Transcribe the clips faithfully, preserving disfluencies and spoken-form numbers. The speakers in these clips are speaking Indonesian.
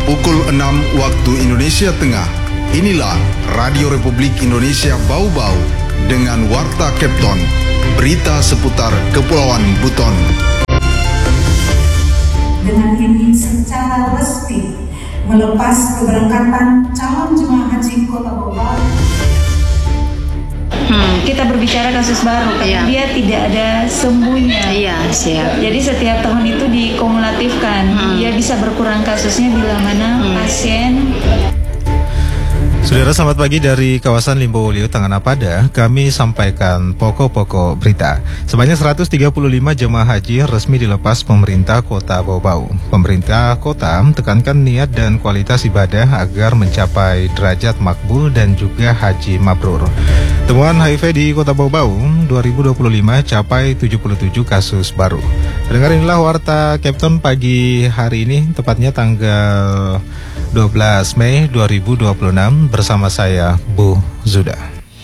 Pukul enam waktu Indonesia Tengah. Inilah Radio Republik Indonesia Bau-Bau dengan Warta Kepton, berita seputar Kepulauan Buton. Dengan ini secara resmi melepas keberangkatan calon jemaah haji Kota Bau-Bau. Hmm, kita berbicara kasus baru, karena iya. Dia tidak ada sembuhnya. Iya, siap. Jadi setiap tahun itu dikumulatifkan. Hmm. Dia bisa berkurang kasusnya bila mana hmm. pasien. Saudara, selamat pagi dari kawasan Limbowolio, Tangan Pada. Kami sampaikan pokok-pokok berita. Sebanyak seratus tiga puluh lima jemaah haji resmi dilepas pemerintah Kota Bau-Bau. Pemerintah kota tekankan niat dan kualitas ibadah agar mencapai derajat makbul dan juga haji mabrur. Temuan H I V di Kota Bau-Bau dua ribu dua puluh lima capai tujuh puluh tujuh kasus baru. Dengar inilah Warta Kepton pagi hari ini, tepatnya tanggal dua belas Mei dua ribu dua puluh enam, bersama saya Bu Zuda.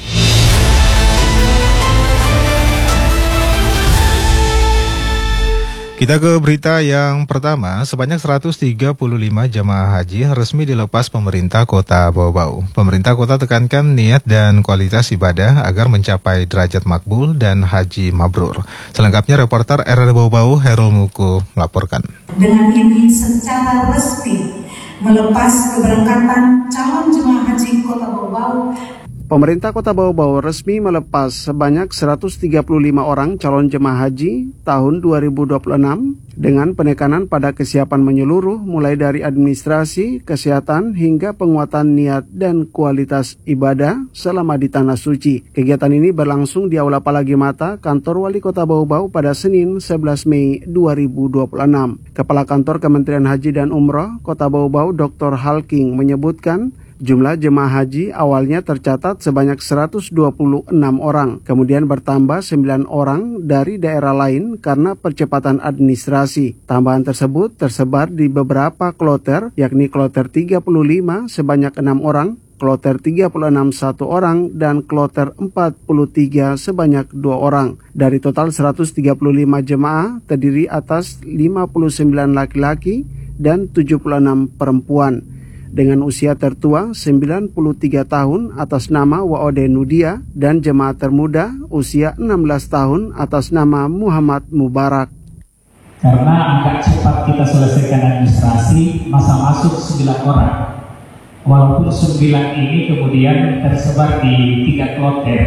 Kita ke berita yang pertama. Sebanyak seratus tiga puluh lima jemaah haji resmi dilepas pemerintah Kota Bau-Bau. Pemerintah kota tekankan niat dan kualitas ibadah agar mencapai derajat makbul dan haji mabrur. Selengkapnya reporter R R Bau-Bau Herul Muku melaporkan. Dengan ini secara resmi melepas keberangkatan calon jemaah haji Kota Bau-Bau. Pemerintah Kota Bau-Bau resmi melepas sebanyak seratus tiga puluh lima orang calon jemaah haji tahun dua ribu dua puluh enam dengan penekanan pada kesiapan menyeluruh mulai dari administrasi, kesehatan hingga penguatan niat dan kualitas ibadah selama di Tanah Suci. Kegiatan ini berlangsung di Aula Palagi Mata, Kantor Wali Kota Bau-Bau pada Senin sebelas Mei dua ribu dua puluh enam. Kepala Kantor Kementerian Haji dan Umroh Kota Bau-Bau Doktor Halking menyebutkan jumlah jemaah haji awalnya tercatat sebanyak seratus dua puluh enam orang, kemudian bertambah sembilan orang dari daerah lain karena percepatan administrasi. Tambahan tersebut tersebar di beberapa kloter, yakni kloter tiga puluh lima sebanyak enam orang, kloter tiga puluh enam satu orang, dan kloter empat puluh tiga sebanyak dua orang. Dari total seratus tiga puluh lima jemaah terdiri atas lima puluh sembilan laki-laki dan tujuh puluh enam perempuan. Dengan usia tertua sembilan puluh tiga tahun atas nama Waode Nudia dan jemaah termuda usia enam belas tahun atas nama Muhammad Mubarak. Karena agak cepat kita selesaikan administrasi, masa masuk sembilan orang. Walaupun sembilan ini kemudian tersebar di tiga kloter.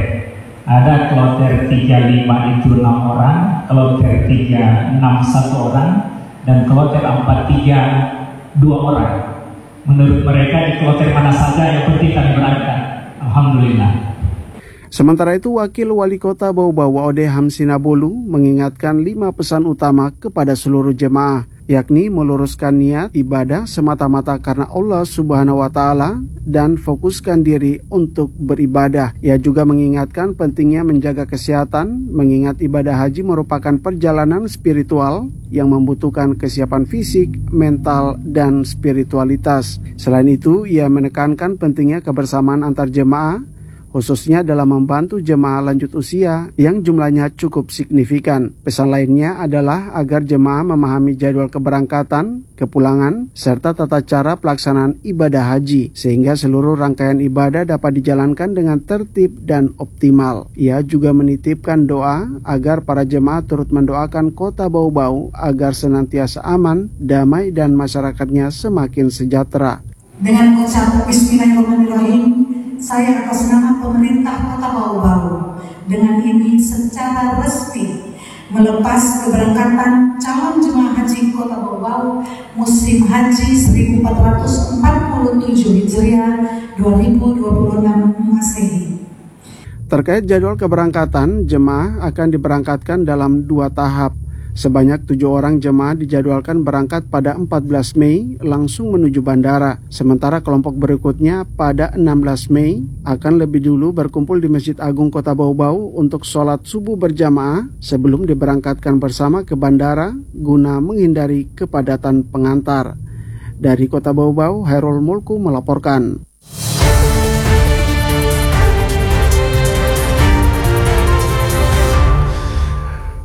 Ada kloter tiga puluh lima itu enam orang, kloter tiga puluh enam satu orang, dan kloter empat puluh tiga dua orang. Menurut mereka di kloter mana saja yang penting kami berangkat. Alhamdulillah. Sementara itu, Wakil Wali Kota Bau-Bau Waode Hamsinabolu mengingatkan lima pesan utama kepada seluruh jemaah, yakni meluruskan niat ibadah semata-mata karena Allah Subhanahu wa Ta'ala dan fokuskan diri untuk beribadah. Ia juga mengingatkan pentingnya menjaga kesehatan, mengingat ibadah haji merupakan perjalanan spiritual yang membutuhkan kesiapan fisik, mental, dan spiritualitas. Selain itu, ia menekankan pentingnya kebersamaan antar jemaah, khususnya dalam membantu jemaah lanjut usia yang jumlahnya cukup signifikan. Pesan lainnya adalah agar jemaah memahami jadwal keberangkatan, kepulangan, serta tata cara pelaksanaan ibadah haji, sehingga seluruh rangkaian ibadah dapat dijalankan dengan tertib dan optimal. Ia juga menitipkan doa agar para jemaah turut mendoakan Kota Bau-Bau agar senantiasa aman, damai, dan masyarakatnya semakin sejahtera. Dengan ucap Bismillahirrahmanirrahim, saya atas nama pemerintah Kota Bau-Bau dengan ini secara resmi melepas keberangkatan calon jemaah haji Kota Bau-Bau musim haji seribu empat ratus empat puluh tujuh Hijriah dua ribu dua puluh enam Masehi. Terkait jadwal keberangkatan, jemaah akan diberangkatkan dalam dua tahap. Sebanyak tujuh orang jemaah dijadwalkan berangkat pada empat belas Mei langsung menuju bandara. Sementara kelompok berikutnya pada enam belas Mei akan lebih dulu berkumpul di Masjid Agung Kota Bau-Bau untuk sholat subuh berjamaah sebelum diberangkatkan bersama ke bandara guna menghindari kepadatan pengantar. Dari Kota Bau-Bau, Herul Mulku melaporkan.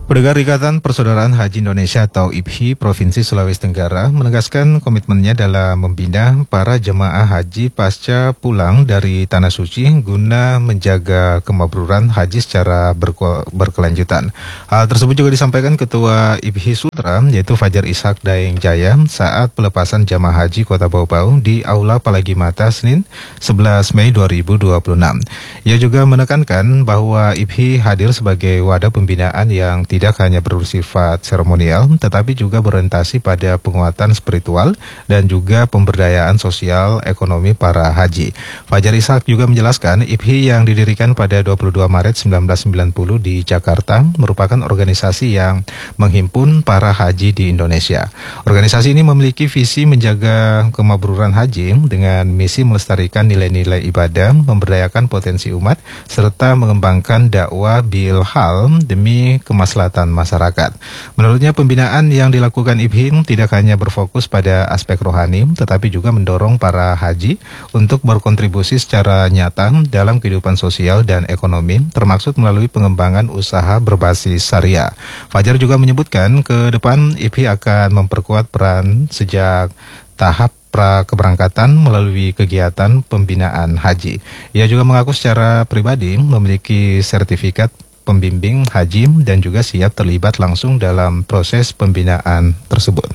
Pendengar Ikatan Persaudaraan Haji Indonesia atau I P H I Provinsi Sulawesi Tenggara menegaskan komitmennya dalam membina para jemaah haji pasca pulang dari Tanah Suci guna menjaga kemabruran haji secara berko- berkelanjutan. Hal tersebut juga disampaikan Ketua I P H I Sultra yaitu Fajar Ishak Daeng Jaya saat pelepasan jemaah haji Kota Bau-Bau di Aula Palagimata Senin sebelas Mei dua ribu dua puluh enam. Ia juga menekankan bahwa I P H I hadir sebagai wadah pembinaan yang tidak hanya bersifat seremonial, tetapi juga berorientasi pada penguatan spiritual dan juga pemberdayaan sosial ekonomi para haji. Fajar Ishak juga menjelaskan I P H I yang didirikan pada dua puluh dua Maret seribu sembilan ratus sembilan puluh di Jakarta merupakan organisasi yang menghimpun para haji di Indonesia. Organisasi ini memiliki visi menjaga kemabruran haji dengan misi melestarikan nilai-nilai ibadah, memberdayakan potensi umat, serta mengembangkan dakwah bil hal demi kemaslahatan masyarakat. Menurutnya pembinaan yang dilakukan I P H I tidak hanya berfokus pada aspek rohani, tetapi juga mendorong para haji untuk berkontribusi secara nyata dalam kehidupan sosial dan ekonomi, termaksud melalui pengembangan usaha berbasis syariah. Fajar juga menyebutkan ke depan I P H I akan memperkuat peran sejak tahap pra keberangkatan melalui kegiatan pembinaan haji. Ia juga mengaku secara pribadi memiliki sertifikat pembimbing haji dan juga siap terlibat langsung dalam proses pembinaan tersebut.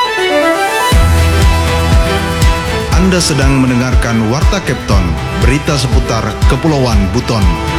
Anda sedang mendengarkan Warta Kepton, berita seputar Kepulauan Buton.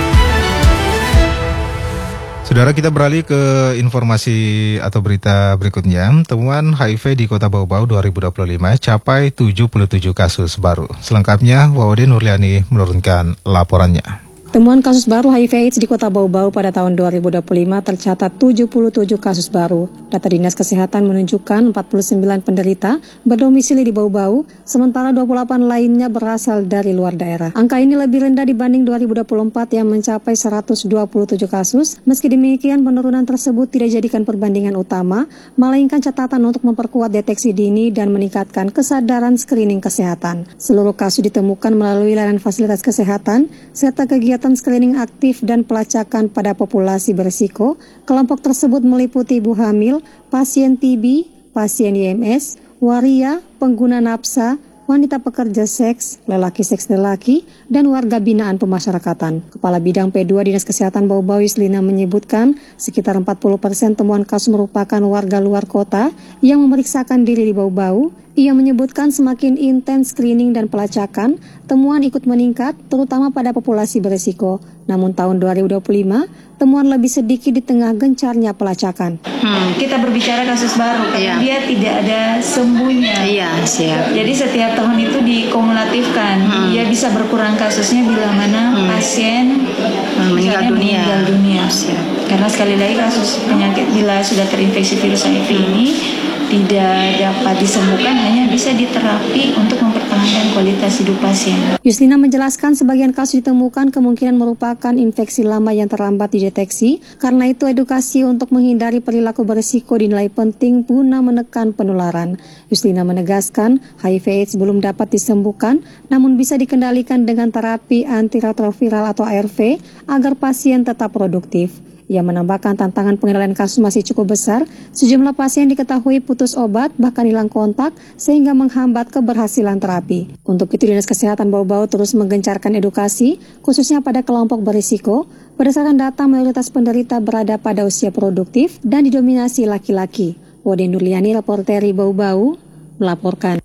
Saudara, kita beralih ke informasi atau berita berikutnya. Temuan H I V di Kota Bau-Bau dua ribu dua puluh lima capai tujuh puluh tujuh kasus baru. Selengkapnya, Wawode Nurliani menurunkan laporannya. Temuan kasus baru H I V AIDS di Kota Bau-Bau pada tahun dua ribu dua puluh lima tercatat tujuh puluh tujuh kasus baru. Data Dinas Kesehatan menunjukkan empat puluh sembilan penderita berdomisili di Bau-Bau, sementara dua puluh delapan lainnya berasal dari luar daerah. Angka ini lebih rendah dibanding dua ribu dua puluh empat yang mencapai seratus dua puluh tujuh kasus. Meski demikian, penurunan tersebut tidak dijadikan perbandingan utama, melainkan catatan untuk memperkuat deteksi dini dan meningkatkan kesadaran screening kesehatan. Seluruh kasus ditemukan melalui layanan fasilitas kesehatan, serta kegiatan screening aktif dan pelacakan pada populasi berisiko. Kelompok tersebut meliputi ibu hamil, pasien T B, pasien I M S, waria, pengguna nafsa, wanita pekerja seks, lelaki seks lelaki, dan warga binaan pemasyarakatan. Kepala Bidang P dua Dinas Kesehatan Bau-Bau Yuslina menyebutkan sekitar empat puluh persen temuan kasus merupakan warga luar kota yang memeriksakan diri di Bau-Bau. Ia menyebutkan semakin intens screening dan pelacakan, temuan ikut meningkat, terutama pada populasi berisiko. Namun tahun dua ribu dua puluh lima, temuan lebih sedikit di tengah gencarnya pelacakan. Hmm, kita berbicara kasus baru, karena dia tidak ada sembuhnya. Iya, siap. Jadi setiap tahun itu dikumulatifkan. Hmm. Dia bisa berkurang kasusnya bila mana hmm. pasien meninggal dunia. meninggal dunia. Siap. Karena sekali lagi kasus penyakit bila sudah terinfeksi virus H I V ini tidak dapat disembuhkan, hanya bisa diterapi untuk mempertahankan kualitas hidup pasien. Yuslina menjelaskan sebagian kasus ditemukan kemungkinan merupakan infeksi lama yang terlambat dideteksi, karena itu edukasi untuk menghindari perilaku berisiko dinilai penting guna menekan penularan. Yuslina menegaskan H I V AIDS belum dapat disembuhkan, namun bisa dikendalikan dengan terapi antiretroviral atau A R V agar pasien tetap produktif. Ia menambahkan tantangan pengendalian kasus masih cukup besar. Sejumlah pasien diketahui putus obat, bahkan hilang kontak, sehingga menghambat keberhasilan terapi. Untuk itu, Dinas Kesehatan Bau-Bau terus menggencarkan edukasi, khususnya pada kelompok berisiko. Berdasarkan data, mayoritas penderita berada pada usia produktif dan didominasi laki-laki. Wode Nurliani, reporteri Bau-Bau, melaporkan.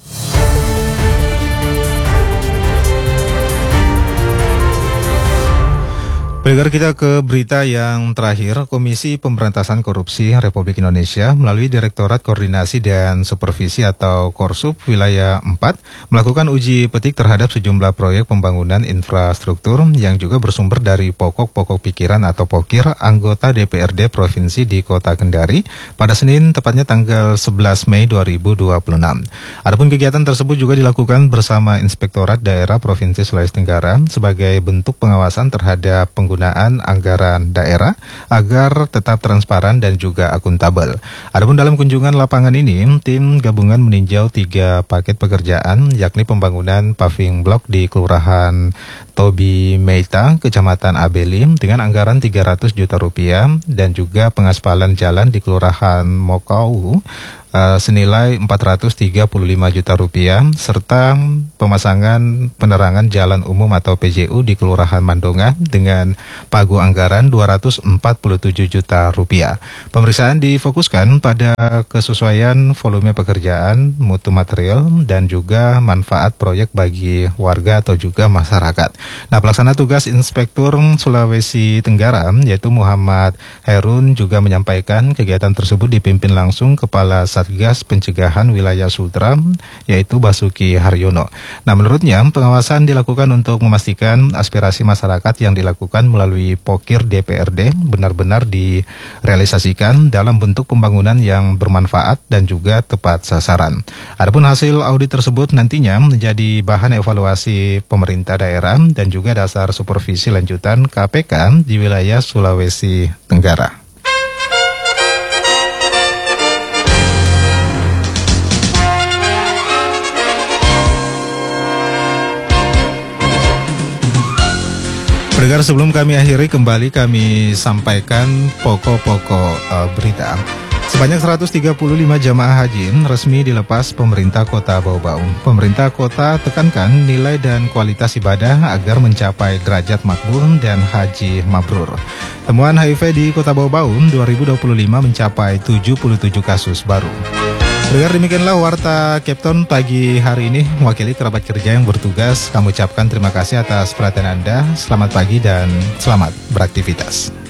Pendengar, kita ke berita yang terakhir. Komisi Pemberantasan Korupsi Republik Indonesia melalui Direktorat Koordinasi dan Supervisi atau Korsup Wilayah empat melakukan uji petik terhadap sejumlah proyek pembangunan infrastruktur yang juga bersumber dari pokok-pokok pikiran atau pokir anggota D P R D Provinsi di Kota Kendari pada Senin, tepatnya tanggal sebelas Mei dua ribu dua puluh enam. Adapun kegiatan tersebut juga dilakukan bersama Inspektorat Daerah Provinsi Sulawesi Tenggara sebagai bentuk pengawasan terhadap penggunaan penggunaan anggaran daerah agar tetap transparan dan juga akuntabel. Adapun dalam kunjungan lapangan ini, tim gabungan meninjau tiga paket pekerjaan, yakni pembangunan paving block di Kelurahan Tobi Meita, Kecamatan Abeli dengan anggaran tiga ratus juta rupiah dan juga pengaspalan jalan di Kelurahan Mokau Uh, senilai empat ratus tiga puluh lima juta rupiah serta pemasangan penerangan jalan umum atau P J U di Kelurahan Mandonga dengan pagu anggaran dua ratus empat puluh tujuh juta rupiah. Pemeriksaan difokuskan pada kesesuaian volume pekerjaan, mutu material dan juga manfaat proyek bagi warga atau juga masyarakat. Nah, pelaksana tugas Inspektur Sulawesi Tenggara yaitu Muhammad Herun juga menyampaikan kegiatan tersebut dipimpin langsung Kepala Satgas Pencegahan Wilayah Sultra yaitu Basuki Haryono. Nah, menurutnya pengawasan dilakukan untuk memastikan aspirasi masyarakat yang dilakukan melalui Pokir D P R D benar-benar direalisasikan dalam bentuk pembangunan yang bermanfaat dan juga tepat sasaran. Adapun hasil audit tersebut nantinya menjadi bahan evaluasi pemerintah daerah dan juga dasar supervisi lanjutan K P K di wilayah Sulawesi Tenggara. Pendengar, sebelum kami akhiri, kembali kami sampaikan pokok-pokok uh, berita. Sebanyak seratus tiga puluh lima jamaah haji resmi dilepas pemerintah Kota Bau-Bau. Pemerintah kota tekankan nilai dan kualitas ibadah agar mencapai derajat makbul dan haji mabrur. Temuan H I V di Kota Bau-Bau dua ribu dua puluh lima mencapai tujuh puluh tujuh kasus baru. Dengar, demikianlah Warta Kepton pagi hari ini. Mewakili kerabat kerja yang bertugas, kami ucapkan terima kasih atas perhatian Anda. Selamat pagi dan selamat beraktivitas.